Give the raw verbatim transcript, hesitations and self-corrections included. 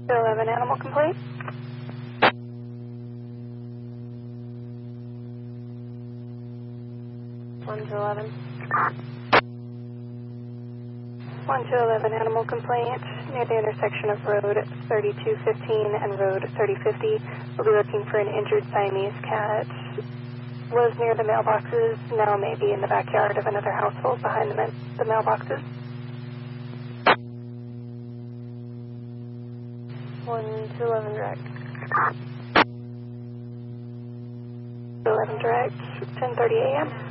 eleven animal complaint. one to eleven. one to eleven animal complaint near the intersection of Road thirty-two fifteen and Road thirty fifty. We'll be looking for an injured Siamese cat. Was near the mailboxes, now maybe in the backyard of another household behind the, ma the mailboxes. one to eleven direct. eleven direct, ten thirty a m